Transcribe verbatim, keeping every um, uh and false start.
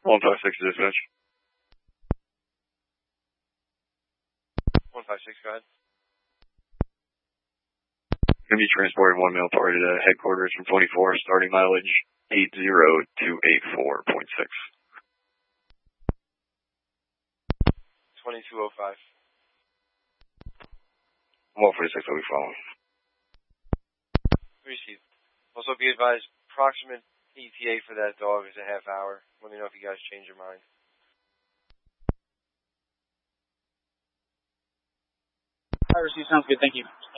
one five six dispatch. one five six, go ahead. Going to be transporting one male party to headquarters from twenty-four, starting mileage eight zero two eight four point six. twenty-two oh five. one forty-six will be following. Received. Also be advised, approximate E T A for that dog is a half hour. Let me know if you guys change your mind. I received. Sounds good. Thank you.